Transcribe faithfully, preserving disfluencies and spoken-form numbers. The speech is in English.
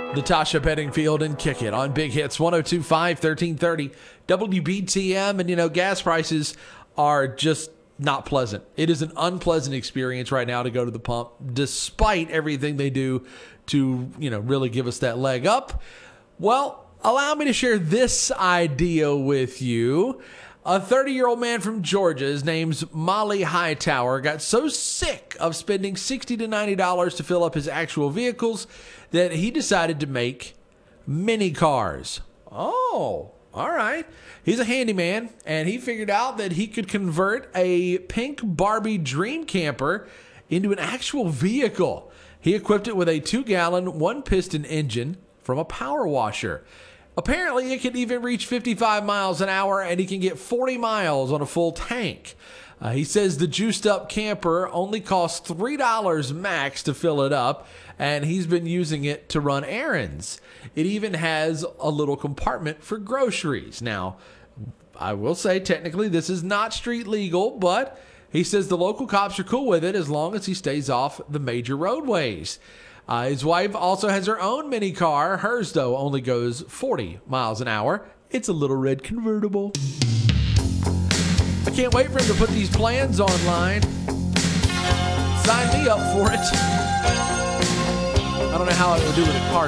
Natasha Bedingfield and Kick It on Big Hits one oh two point five, thirteen thirty W B T M. And, you know, gas prices are just not pleasant. It is an unpleasant experience right now to go to the pump, despite everything they do to, you know, really give us that leg up. Well, allow me to share this idea with you. A thirty-year-old man from Georgia, his name's Molly Hightower, got so sick of spending sixty to ninety dollars to fill up his actual vehicles that he decided to make mini cars. Oh, all right. He's a handyman, and he figured out that he could convert a pink Barbie dream camper into an actual vehicle. He equipped it with a two-gallon, one-piston engine from a power washer. Apparently, it can even reach fifty-five miles an hour, and he can get forty miles on a full tank. Uh, he says the juiced-up camper only costs three dollars max to fill it up, and he's been using it to run errands. It even has a little compartment for groceries. Now, I will say, technically, this is not street legal, but he says the local cops are cool with it as long as he stays off the major roadways. Uh, his wife also has her own mini car. Hers, though, only goes forty miles an hour. It's a little red convertible. I can't wait for him to put these plans online. Sign me up for it. I don't know how it would do with a car